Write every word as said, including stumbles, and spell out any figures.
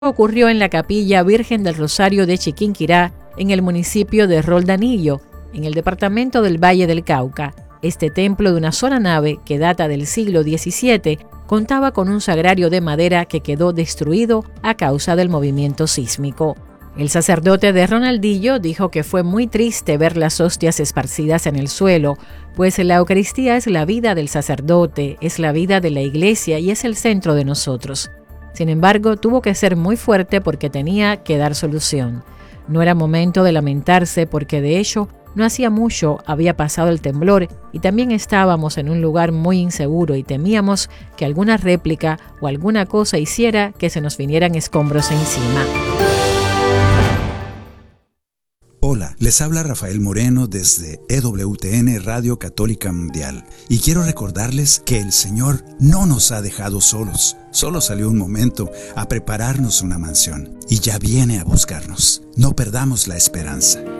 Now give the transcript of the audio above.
Ocurrió en la Capilla Virgen del Rosario de Chiquinquirá, en el municipio de Roldanillo, en el departamento del Valle del Cauca. Este templo de una sola nave, que data del siglo diecisiete, contaba con un sagrario de madera que quedó destruido a causa del movimiento sísmico. El sacerdote de Ronaldillo dijo que fue muy triste ver las hostias esparcidas en el suelo, pues la Eucaristía es la vida del sacerdote, es la vida de la iglesia y es el centro de nosotros. Sin embargo, tuvo que ser muy fuerte porque tenía que dar solución. No era momento de lamentarse porque de hecho no hacía mucho había pasado el temblor y también estábamos en un lugar muy inseguro y temíamos que alguna réplica o alguna cosa hiciera que se nos vinieran escombros encima. Hola, les habla Rafael Moreno desde E W T N Radio Católica Mundial y quiero recordarles que el Señor no nos ha dejado solos. Solo salió un momento a prepararnos una mansión y ya viene a buscarnos. No perdamos la esperanza.